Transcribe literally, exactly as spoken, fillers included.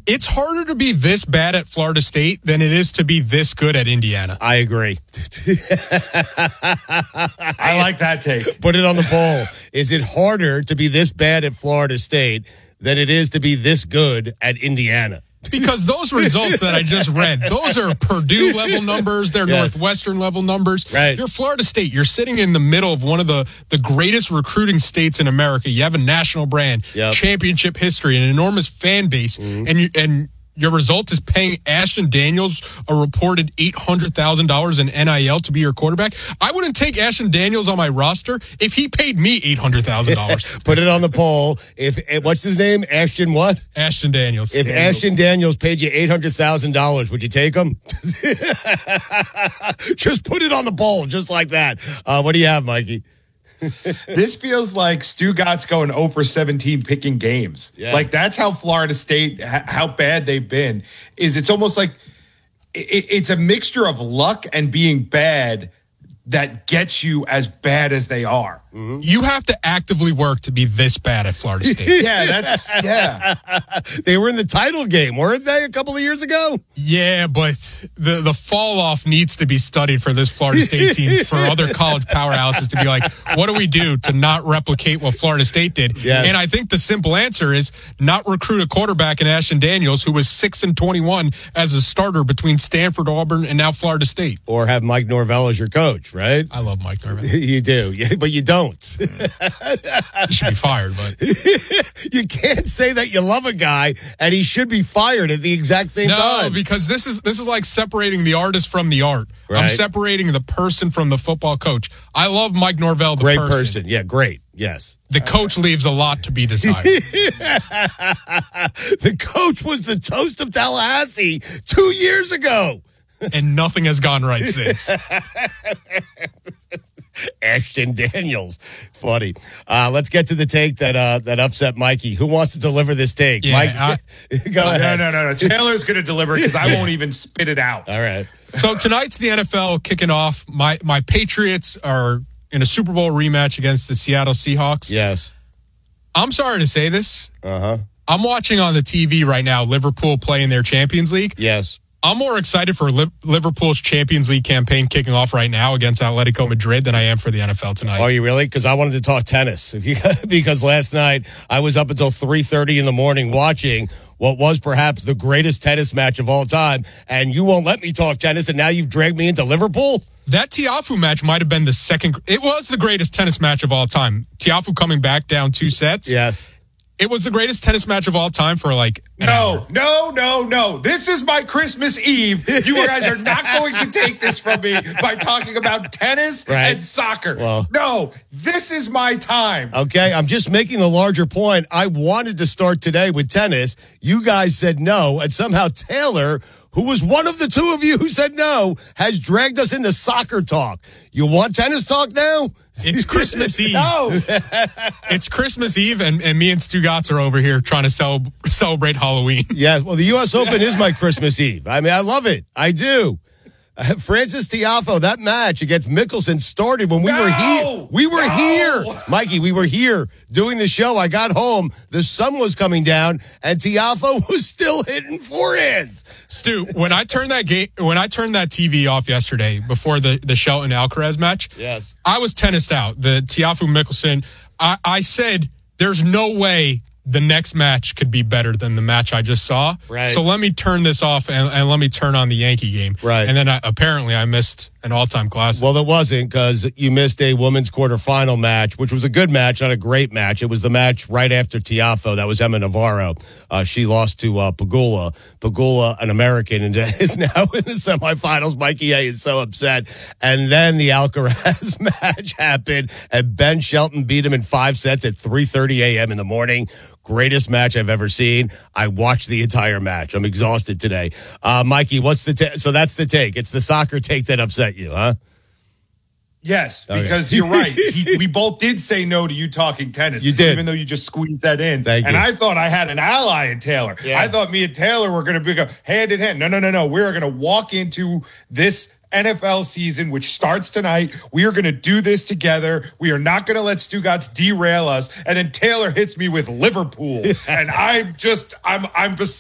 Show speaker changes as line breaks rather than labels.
It's harder to be this bad at Florida State than it is to be this good at Indiana.
I agree.
I like that take.
Put it on the poll. Is it harder to be this bad at Florida State than it is to be this good at Indiana?
Because those results that I just read, those are Purdue level numbers. They're
Yes.
Northwestern level numbers.
Right.
You're Florida State. You're sitting in the middle of one of the, the greatest recruiting states in America. You have a national brand,
Yep.
championship history, an enormous fan base,
Mm-hmm.
and you and your result is paying Ashton Daniels a reported eight hundred thousand dollars in N I L to be your quarterback. I wouldn't take Ashton Daniels on my roster if he paid me eight hundred thousand dollars.
Put it on the poll. If what's his name? Ashton what?
Ashton Daniels.
If
Daniels.
Ashton Daniels paid you eight hundred thousand dollars, would you take him? Just put it on the poll, just like that. Uh, what do you have, Mikey?
This feels like Stu Gott's going oh for seventeen picking games.
Yeah.
Like that's how Florida State, h- how bad they've been. Is it's almost like it, it's a mixture of luck and being bad that gets you as bad as they are.
You have to actively work to be this bad at Florida State.
Yeah, that's yeah.
They were in the title game, weren't they, a couple of years ago?
Yeah, but the the fall off needs to be studied for this Florida State team for other college powerhouses to be like, what do we do to not replicate what Florida State did?
Yes.
And I think the simple answer is not recruit a quarterback in Ashton Daniels who was six and twenty one as a starter between Stanford, Auburn, and now Florida State.
Or have Mike Norvell as your coach, right?
I love Mike Norvell.
You do, yeah, but you don't.
He should be fired, but
You can't say that you love a guy and he should be fired at the exact same
no,
time.
because this is this is like separating the artist from the art. I'm
Right.
separating the person from the football coach. I love Mike Norvell, the
Great
person.
person. Yeah, great. Yes.
The coach leaves a lot to be desired.
The coach was the toast of Tallahassee two years ago.
And nothing has gone right since.
Ashton Daniels. Funny. Uh, let's get to the take that uh, that upset Mikey. Who wants to deliver this take?
Yeah,
Mike,
I-
go
No,
ahead.
no, no, no. Taylor's going to deliver because I won't even spit it out.
All right.
So tonight's the N F L kicking off. My my Patriots are in a Super Bowl rematch against the Seattle Seahawks.
Yes.
I'm sorry to say this.
Uh-huh.
I'm watching on the T V right now Liverpool play in their Champions League.
Yes.
I'm more excited for Li- Liverpool's Champions League campaign kicking off right now against Atletico Madrid than I am for the N F L tonight.
Are you really? Because I wanted to talk tennis. Because last night I was up until three thirty in the morning watching what was perhaps the greatest tennis match of all time. And you won't let me talk tennis, and now you've dragged me into Liverpool?
That Tiafoe match might have been the second. It was the greatest tennis match of all time. Tiafoe coming back down two sets.
Yes.
It was the greatest tennis match of all time for like an hour.
No, no, no, no. This is my Christmas Eve. You guys are not going to take this from me by talking about tennis
Right.
and soccer.
Well-
no, this is my time.
Okay, I'm just making the larger point. I wanted to start today with tennis. You guys said no, and somehow Taylor, who was one of the two of you who said no, has dragged us into soccer talk. You want tennis talk now?
It's Christmas Eve.
No.
It's Christmas Eve, and, and me and Stu Gotts are over here trying to cel- celebrate Halloween.
Yeah, well, the U S Open is my Christmas Eve. I mean, I love it. I do. Uh, Francis Tiafoe, that match against Mickelson started when we
No!
were here. We were
No!
here. Mikey, we were here doing the show. I got home. The sun was coming down, and Tiafoe was still hitting forehands.
Stu, when I turned that game, when I turned that T V off yesterday before the the Shelton Alcaraz match,
Yes.
I was tennised out. The Tiafoe Mickelson. I, I said, "There's no way the next match could be better than the match I just saw."
Right.
So let me turn this off and, and let me turn on the Yankee game.
Right.
And then I, apparently I missed an all-time classic.
Well, it wasn't, because you missed a women's quarterfinal match, which was a good match, not a great match. It was the match right after Tiafoe. That was Emma Navarro. Uh, she lost to uh, Pagula. Pagula, an American, and is now in the semifinals. Mikey A is so upset. And then the Alcaraz match happened, and Ben Shelton beat him in five sets at three thirty a.m. in the morning. Greatest match I've ever seen. I watched the entire match. I'm exhausted today. Uh, Mikey, what's the ta- so that's the take. It's the soccer take that upset you, huh?
Yes,
Okay.
because you're right. He, we both did say no to you talking tennis.
You did.
Even though you just squeezed that in.
Thank
and
you.
I thought I had an ally in Taylor.
Yeah.
I thought me and Taylor were going to be go hand in hand. No, no, no, no. We're going to walk into this N F L season, which starts tonight. We are going to do this together. We are not going to let Stu Gotts derail us. And then Taylor hits me with Liverpool. And I'm just, I'm, I'm beside